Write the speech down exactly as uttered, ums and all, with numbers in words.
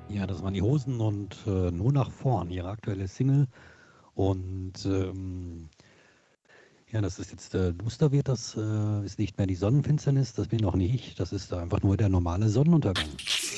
Ja, das waren die Hosen und äh, Nur nach vorn, ihre aktuelle Single. Und ähm, ja, das ist jetzt äh, duster wird, das äh, ist nicht mehr die Sonnenfinsternis, das bin auch nicht ich, das ist einfach nur der normale Sonnenuntergang.